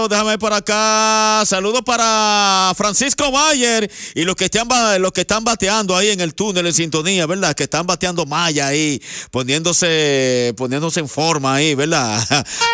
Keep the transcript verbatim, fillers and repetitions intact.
Déjame ver por acá. Saludos para Francisco Mayer y los que están los que están bateando ahí en el túnel en sintonía, ¿verdad? Que están bateando malla ahí, poniéndose, poniéndose en forma ahí, ¿verdad?